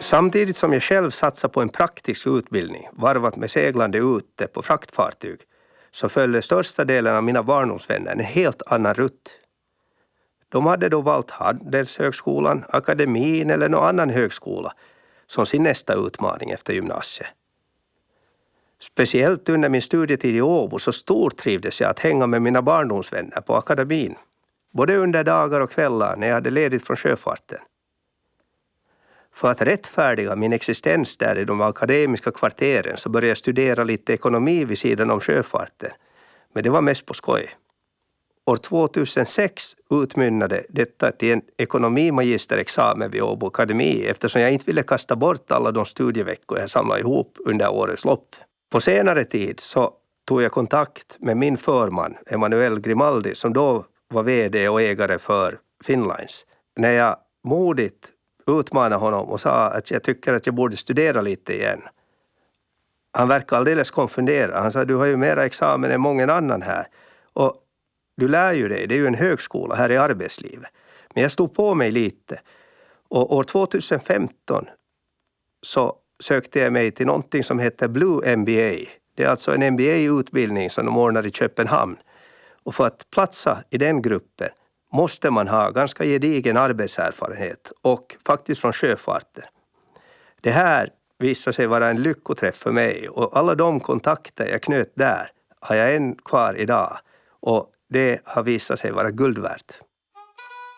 Samtidigt som jag själv satsar på en praktisk utbildning, varvat med seglande ute på fraktfartyg, så följde största delen av mina barndomsvänner en helt annan rutt. De hade då valt Handelshögskolan, akademin eller någon annan högskola som sin nästa utmaning efter gymnasiet. Speciellt under min studietid i Åbo så stortrivdes jag att hänga med mina barndomsvänner på akademin, både under dagar och kvällar när jag hade ledigt från sjöfarten. För att rättfärdiga min existens där i de akademiska kvarteren så började jag studera lite ekonomi vid sidan om sjöfarten, men det var mest på skoj. År 2006 utmynnade detta till en ekonomimagisterexamen vid Åbo Akademi eftersom jag inte ville kasta bort alla de studieveckor jag samlade ihop under årets lopp. På senare tid så tog jag kontakt med min förman Emanuel Grimaldi som då var vd och ägare för Finnlines. När jag modigt utmanade honom och sa att jag tycker att jag borde studera lite igen. Han verkade alldeles konfunderad. Han sa, du har ju mera examen än många annan här. Och du lär ju dig, det är ju en högskola här i arbetslivet. Men jag stod på mig lite. Och år 2015 så sökte jag mig till någonting som heter Blue MBA. Det är alltså en MBA-utbildning som de ordnar i Köpenhamn. Och för att platsa i den gruppen måste man ha ganska gedigen arbetserfarenhet och faktiskt från sjöfarten. Det här visade sig vara en lyckoträff för mig och alla de kontakter jag knöt där har jag än kvar idag och det har visat sig vara guld värt.